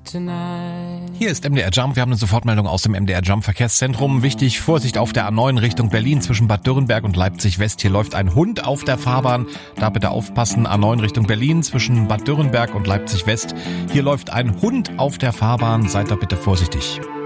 tonight. Hier ist MDR Jump. Wir haben eine Sofortmeldung aus dem MDR Jump Verkehrszentrum. Wichtig, Vorsicht auf der A9 Richtung Berlin zwischen Bad Dürrenberg und Leipzig West. Hier läuft ein Hund auf der Fahrbahn. Da bitte aufpassen. A9 Richtung Berlin zwischen Bad Dürrenberg und Leipzig West. Hier läuft ein Hund auf der Fahrbahn. Seid da bitte vorsichtig.